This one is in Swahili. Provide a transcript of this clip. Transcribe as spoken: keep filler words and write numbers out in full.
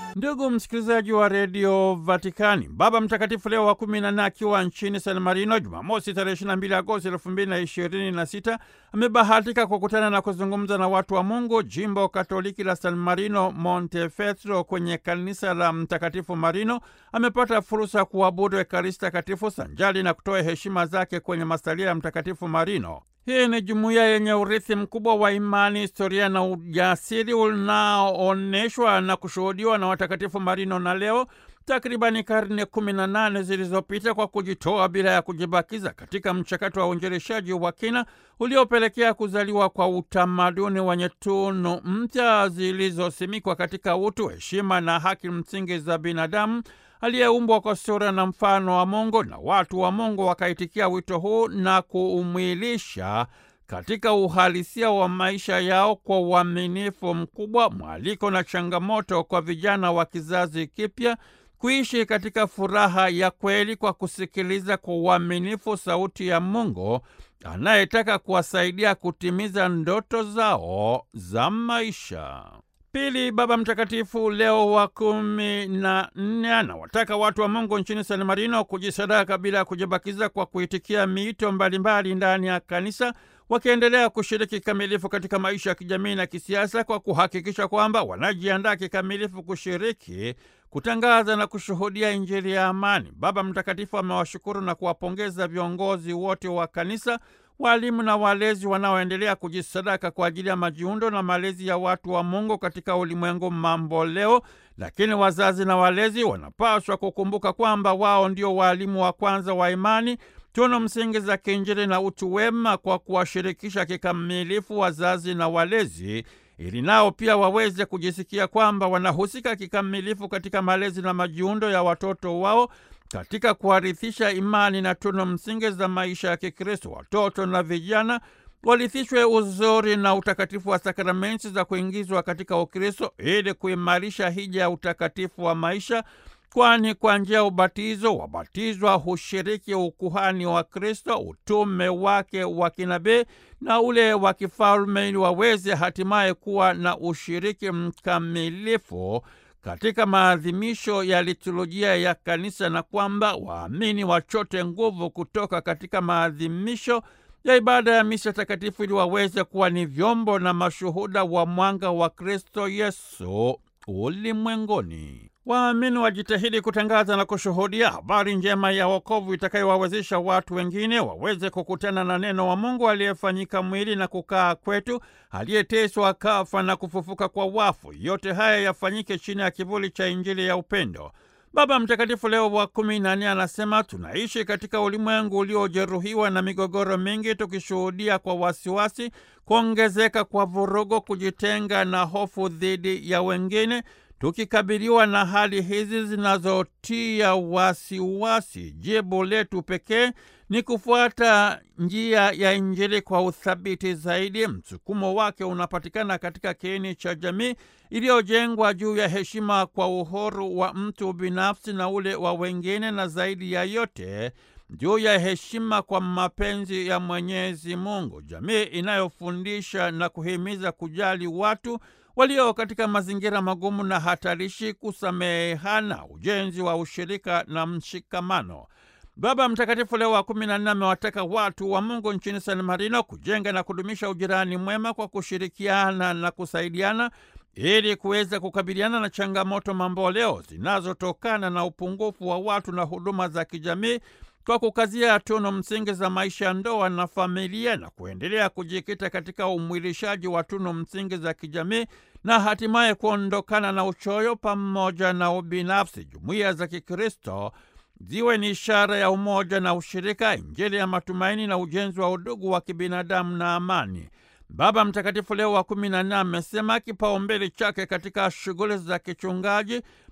Ndugu msikilizaji wa redio Vatikani, Baba Mtakatifu Leo wa kumi na nne akiwa nchini San Marino Jumamosi tarehe ishirini na mbili Agosti elfu mbili na ishirini na sita amebahatika kukutana na kuzungumza na watu wa Mungu jimbo Katoliki la San Marino Montefeltro kwenye kanisa la Mtakatifu Marino. Amepata fursa ya kuabudu Ekaristi Takatifu sanjali na kutoa heshima zake kwenye masalia ya Mtakatifu Marino. Hii ni jumuiya yenye urithi mkubwa wa imani, historia na ujasiri unaoonyeshwa na kushuhudiwa na watakatifu Marino na leo takribani karne kumi na nane zilizopita, kwa kujitoa bila ya kujibakiza katika mchakato wa uinjilishaji wa kina uliopelekea kuzaliwa kwa utamaduni wenye tunu mpya zilizosimikwa katika utu, heshima na haki msingi za binadamu aliyeumbwa kwa sura na mfano wa Mungu, na watu wa Mungu wakaitikia wito huu na kuumwilisha katika uhalisia wa maisha yao kwa uaminifu mkubwa. Mwaliko na changamoto kwa vijana wa kizazi kipya kuishi katika furaha ya kweli kwa kusikiliza kwa uaminifu sauti ya Mungu anayetaka kuwasaidia kutimiza ndoto zao za maisha. Pili, Baba Mtakatifu Leo wa kumi na nne anawataka watu wa Mungu nchini San Marino kujisadaka bila ya kujibakiza kwa kuitikia miito mbalimbali ndani ya kanisa, wakiendelea kushiriki kikamilifu katika maisha ya kijamii na kisiasa kwa kuhakikisha kwamba wanajiandaa kikamilifu kushiriki, kutangaza na kushuhudia Injili ya amani. Baba Mtakatifu amewashukuru na kuwapongeza viongozi wote wa kanisa, walimu na walezi wanaoendelea kujisadaka kwa ajili ya majiundo na malezi ya watu wa Mungu katika ulimwengu mambo leo. Lakini wazazi na walezi wanapaswa kukumbuka kwamba wao ndio walimu wa kwanza wa imani, tunu msingi za kiinjili na utu wema, kwa kuwashirikisha kikamilifu wazazi na walezi ili nao pia waweze kujisikia kwamba wanahusika kikamilifu katika malezi na majiundo ya watoto wao katika kuharithisha imani na tunu msingi za maisha ya Kikristo. Watoto na vijana walithishwe uzuri na utakatifu wa sakramenti za kuingizwa katika Ukristo ili kuimarisha hija ya utakatifu wa maisha, kwani kwa njia ya ubatizo wabatizwa hushiriki ukuhani wa Kristo, utume wake wa kinabii na ule wa kifalme, ili waweze hatimaye kuwa na ushiriki mkamilifu katika maadhimisho ya liturujia ya kanisa, na kwamba waamini wachote nguvu kutoka katika maadhimisho ya ibada ya misa takatifu ili waweze kuwa ni vyombo na mashuhuda wa mwanga wa Kristo Yesu ulimwenguni. Waamini wajitahidi kutangaza na kushuhudia habari njema ya wokovu itakayowawezesha watu wengine waweze kukutana na neno wa Mungu aliyefanyika mwili na kukaa kwetu, aliyeteswa, kafa na kufufuka kwa wafu. Yote haya yafanyike chini ya kivuli cha Injili ya upendo. Baba Mtakatifu Leo wa kumi na nne anasema tunaishi katika ulimwengu uliojeruhiwa na migogoro mingi, tukishuhudia kwa wasiwasi kuongezeka kwa vurugu, kujitenga na hofu dhidi ya wengine. Tukikabiliwa na hali hizi zinazotia wasiwasi, jibu letu pekee ni kufuata njia ya Injili kwa uthabiti zaidi. Msukumo wake unapatikana katika kiini cha jamii iliyojengwa juu ya heshima kwa uhuru wa mtu binafsi na ule wa wengine, na zaidi ya yote juu ya heshima kwa mapenzi ya Mwenyezi Mungu. Jamii inayofundisha na kuhimiza kujali watu walio katika mazingira magumu na hatarishi, kusamehana, ujenzi wa ushirika na mshikamano. Baba Mtakatifu Leo wa kumi na nne amewataka watu wa Mungu nchini San Marino kujenga na kudumisha ujirani mwema kwa kushirikiana na kusaidiana ili kuweza kukabiliana na changamoto mamboleo zinazotokana na upungufu wa watu na huduma za kijamii, kwa kukazia tunu msingi za maisha ya ndoa na familia, na kuendelea kujikita katika umwilishaji wa tunu msingi za kijamii, na hatimaye kuondokana na uchoyo pamoja na ubinafsi. Jumuiya za Kikristo ziwe ni ishara ya umoja na ushirika, Injili ya matumaini na ujenzi wa udugu wa kibinadamu na amani. Baba Mtakatifu Leo wa kumi na nne amesema kipaumbele chake katika shughuli za kichungaji